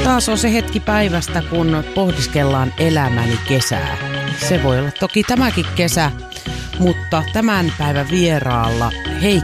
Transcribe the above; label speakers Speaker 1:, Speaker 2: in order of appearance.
Speaker 1: Taas on se hetki päivästä, kun pohdiskellaan elämäni kesää. Se voi olla toki tämäkin kesä, mutta tämän päivän vieraalla Heikki